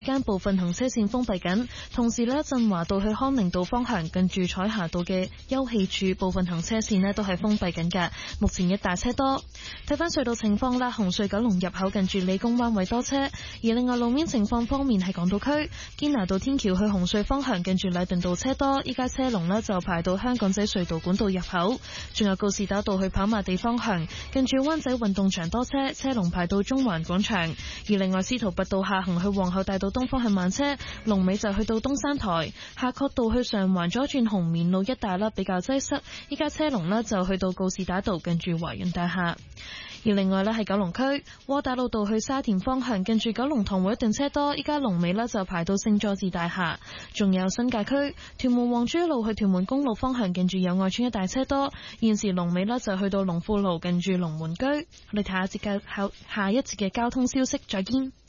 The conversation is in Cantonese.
間部分行車線封閉緊，同時呢，振華道去康寧道方向近住彩霞道嘅休憩處部分行車線呢都係封閉緊嘅，目前一大車多。睇翻隧道情況啦，紅隧九龍入口近住理工灣位多車，而另外路面情況方面係港島區堅拿道天橋去紅隧方向近住禮頓道車多，依家車龍呢就排到香港仔隧道管道入口，仲有告士打道去跑馬地方向近住灣仔運動場多車，車龍排到中環廣場，而另外司徒拔道下行去皇后大道東方向慢車，龍尾就去到東山台，夏慤道去上環左轉紅棉路一帶啦，比較擠塞，依家車龍呢就去到告士打道近住華潤大廈。而另外呢，喺九龍區窩打老道去沙田方向近住九龍塘會一段車多，依家龍尾呢就排到聖佐治大廈。仲有新界區屯門皇珠路去屯門公路方向近住友愛邨一帶車多，現時龍尾呢就去到龍富路近住龍門居。我哋睇下一節嘅交通消息，再見。